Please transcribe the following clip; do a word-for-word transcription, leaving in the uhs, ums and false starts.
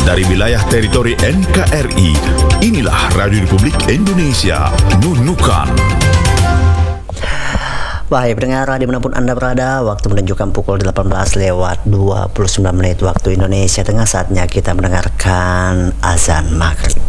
dari wilayah teritori N K R I. Inilah Radio Republik Indonesia, Nunukan. Baik, pendengar dimanapun Anda berada, waktu menunjukkan pukul delapan belas lewat dua puluh sembilan menit waktu Indonesia Tengah. Saatnya kita mendengarkan azan maghrib.